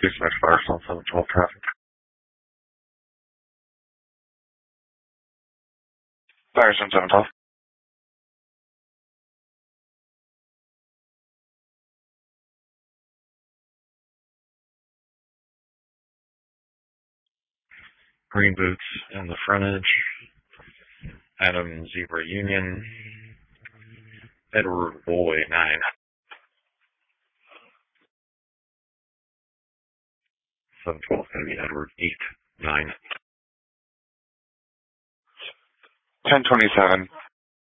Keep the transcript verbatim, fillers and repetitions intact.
Dispatch Firestone seven twelve traffic. Firestone seven twelve. Green boots in the frontage. Adam Zebra Union. Edward Boy nine. seven twelve going to be Edward eight nine. ten twenty-seven.